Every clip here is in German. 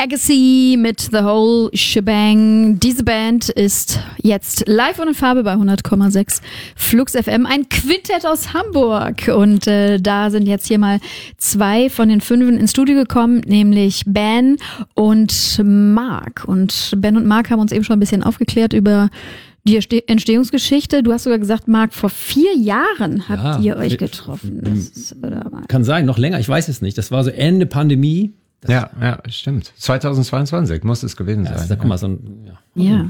Agassi mit The Whole Shebang. Diese Band ist jetzt live und in Farbe bei 100,6 Flux FM. Ein Quintett aus Hamburg. Und da sind jetzt hier mal 2 von den 5 ins Studio gekommen, nämlich Ben und Mark. Und Ben und Mark haben uns eben schon ein bisschen aufgeklärt über die Entstehungsgeschichte. Du hast sogar gesagt, Marc, vor 4 Jahren habt ihr euch getroffen. Kann sein, noch länger, ich weiß es nicht. Das war so Ende Pandemie. Ja, stimmt. 2022 muss es gewesen sein. Da guck mal, Ja.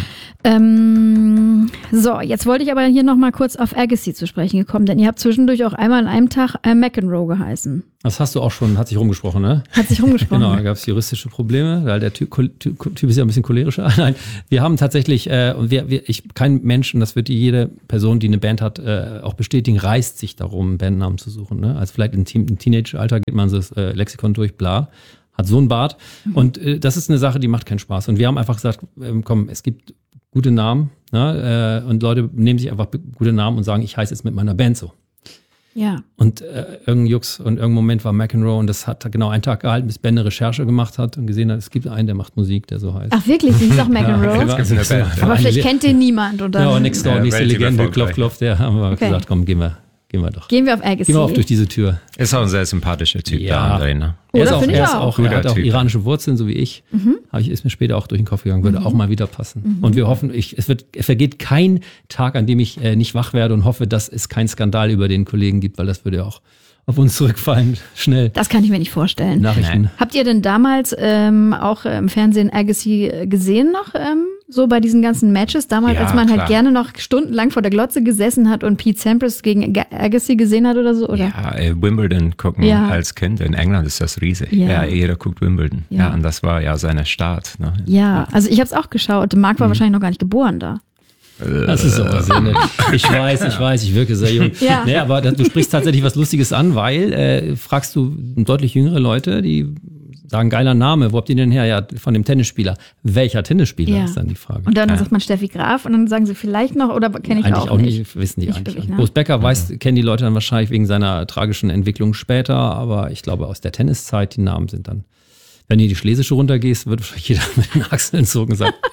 So, jetzt wollte ich aber hier nochmal kurz auf Agassi zu sprechen gekommen, denn ihr habt zwischendurch auch einmal an einem Tag McEnroe geheißen. Das hast du auch schon, hat sich rumgesprochen, ne? Hat sich rumgesprochen. Genau, da gab es juristische Probleme, weil der Typ ist ja ein bisschen cholerischer. Nein, wir haben tatsächlich, kein Mensch, und das wird jede Person, die eine Band hat, auch bestätigen, reißt sich darum, einen Bandnamen zu suchen. Ne? Also vielleicht im Teenage-Alter geht man so das Lexikon durch, bla. Hat so einen Bart. Und das ist eine Sache, die macht keinen Spaß. Und wir haben einfach gesagt, komm, es gibt gute Namen, ne? Und Leute nehmen sich einfach gute Namen und sagen, ich heiße jetzt mit meiner Band so. Ja. Und irgendein Jux und irgendein Moment war McEnroe und das hat genau einen Tag gehalten, bis Ben eine Recherche gemacht hat und gesehen hat, es gibt einen, der macht Musik, der so heißt. Ach wirklich, sie hieß auch McEnroe? Ja, aber vielleicht kennt den niemand. Und dann nächste Legende, Klopf, der haben wir gesagt, komm, gehen wir doch. Gehen wir auf Agassi. Gehen wir auch durch diese Tür. Ist auch ein sehr sympathischer Typ, der André, ne? Er hat auch Typ. iranische Wurzeln, so wie ich. Ist mir später auch durch den Kopf gegangen, würde auch mal wieder passen. Und wir hoffen, es vergeht kein Tag, an dem ich nicht wach werde und hoffe, dass es keinen Skandal über den Kollegen gibt, weil das würde ja auch auf uns zurückfallen, schnell. Das kann ich mir nicht vorstellen. Nachrichten. Nein. Habt ihr denn damals auch im Fernsehen Agassi gesehen noch, so bei diesen ganzen Matches? Damals, als man halt gerne noch stundenlang vor der Glotze gesessen hat und Pete Sampras gegen Agassi gesehen hat oder so, oder? Ja, Wimbledon gucken als Kind. In England ist das riesig. Ja, jeder guckt Wimbledon. Ja, und das war ja seine Start. Ne? Ja, also ich habe es auch geschaut. Marc war wahrscheinlich noch gar nicht geboren da. Das ist aber sehr nett. Ich weiß, ich wirke sehr jung. Ja. Nee, aber du sprichst tatsächlich was Lustiges an, weil fragst du deutlich jüngere Leute, die sagen, geiler Name, wo habt ihr denn her? Ja, von dem Tennisspieler. Welcher Tennisspieler ist dann die Frage. Und dann sagt man Steffi Graf und dann sagen sie vielleicht noch, oder kenne ich eigentlich auch nicht. Wissen die nicht eigentlich. Wirklich, ne? Boris Becker kennen die Leute dann wahrscheinlich wegen seiner tragischen Entwicklung später, aber ich glaube aus der Tenniszeit, die Namen sind dann. Wenn du die Schlesische runtergehst, wird wahrscheinlich jeder mit den Achseln zogen und sagt,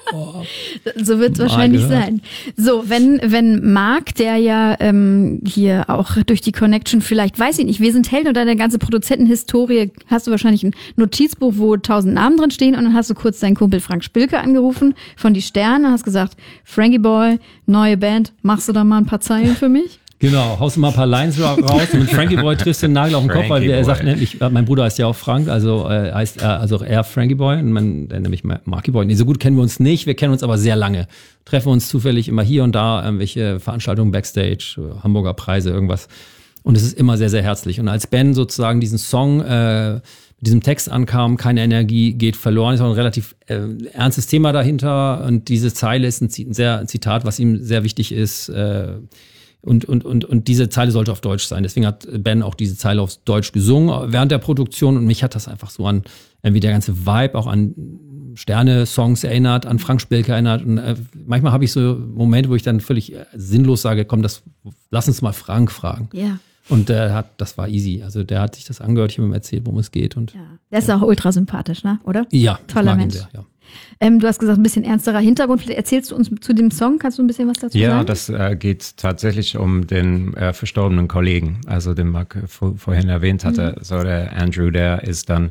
so wird es wahrscheinlich sein. So, wenn Marc, der ja hier auch durch die Connection vielleicht, weiß ich nicht, wir sind Helden und deine ganze Produzentenhistorie, hast du wahrscheinlich ein Notizbuch, wo 1000 Namen drin stehen und dann hast du kurz deinen Kumpel Frank Spilke angerufen von Die Sterne und hast gesagt, Frankie Boy, neue Band, machst du da mal ein paar Zeilen für mich? Genau, haust du mal ein paar Lines raus und mit Frankie Boy triffst du den Nagel auf den Kopf, weil er sagt nämlich, mein Bruder heißt ja auch Frank, also heißt er Frankie Boy und der nämlich Marky Boy. Nee, so gut kennen wir uns nicht, wir kennen uns aber sehr lange. Treffen uns zufällig immer hier und da, irgendwelche Veranstaltungen Backstage, Hamburger Preise, irgendwas. Und es ist immer sehr, sehr herzlich. Und als Ben sozusagen diesen Song mit diesem Text ankam, keine Energie geht verloren, ist auch ein relativ ernstes Thema dahinter und diese Zeile ist ein Zitat, was ihm sehr wichtig ist, und diese Zeile sollte auf Deutsch sein. Deswegen hat Ben auch diese Zeile auf Deutsch gesungen während der Produktion und mich hat das einfach so an irgendwie der ganze Vibe auch an Sterne-Songs erinnert, an Frank Spilke erinnert. Und manchmal habe ich so Momente, wo ich dann völlig sinnlos sage, komm, lass uns mal Frank fragen. Ja. Und das war easy. Also der hat sich das angehört, ich habe ihm erzählt, worum es geht. Und, der ist auch ultra sympathisch, ne? Oder? Ja. Toller Mensch. Sehr, ja. Du hast gesagt, ein bisschen ernsterer Hintergrund. Vielleicht erzählst du uns zu dem Song, kannst du ein bisschen was dazu sagen? Ja, das geht tatsächlich um den verstorbenen Kollegen, also den Marc vorhin erwähnt hatte. So der Andrew, der ist dann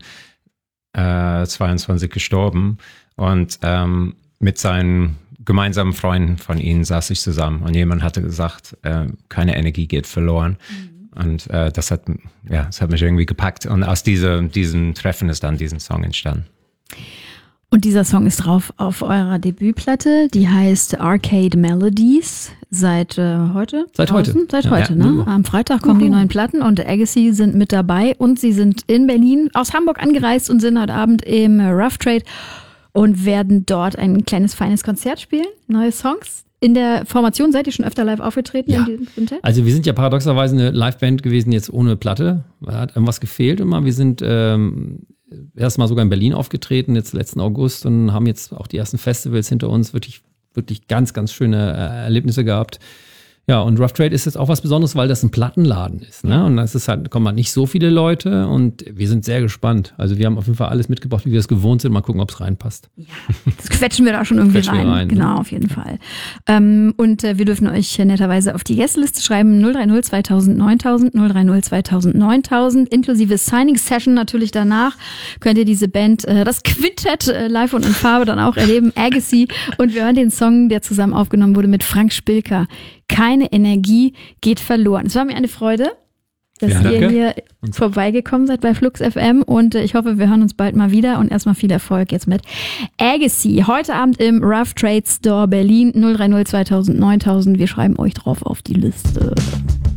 22 gestorben und mit seinen gemeinsamen Freunden von ihnen saß ich zusammen und jemand hatte gesagt, keine Energie geht verloren. Und das hat mich irgendwie gepackt und aus diesem Treffen ist dann diesen Song entstanden. Und dieser Song ist drauf auf eurer Debütplatte, die heißt Arcade Melodies. Seit heute? Seit heute, ne? Am Freitag kommen die neuen Platten und Agassi sind mit dabei und sie sind in Berlin aus Hamburg angereist und sind heute Abend im Rough Trade und werden dort ein kleines, feines Konzert spielen, neue Songs. In der Formation seid ihr schon öfter live aufgetreten in diesem Quintett? Also wir sind ja paradoxerweise eine Liveband gewesen, jetzt ohne Platte. Da hat irgendwas gefehlt immer. Wir sind erstmal sogar in Berlin aufgetreten, jetzt letzten August und haben jetzt auch die ersten Festivals hinter uns, wirklich ganz, ganz schöne Erlebnisse gehabt. Ja, und Rough Trade ist jetzt auch was Besonderes, weil das ein Plattenladen ist. Ne? Und das ist halt, kommen halt nicht so viele Leute und wir sind sehr gespannt. Also wir haben auf jeden Fall alles mitgebracht, wie wir es gewohnt sind. Mal gucken, ob es reinpasst. Ja, das quetschen wir da schon irgendwie rein. Genau, auf jeden Fall. Und wir dürfen euch netterweise auf die Gästeliste schreiben. 030 2000 9000, 030 2000 9000, inklusive Signing-Session natürlich danach. Könnt ihr diese Band, das Quintett live und in Farbe dann auch erleben. Agassi. Und wir hören den Song, der zusammen aufgenommen wurde mit Frank Spilker. Keine Energie geht verloren. Es war mir eine Freude, dass ihr hier vorbeigekommen seid bei Flux FM und ich hoffe, wir hören uns bald mal wieder und erstmal viel Erfolg jetzt mit Agassi. Heute Abend im Rough Trade Store Berlin 030 2000 9000. Wir schreiben euch drauf auf die Liste.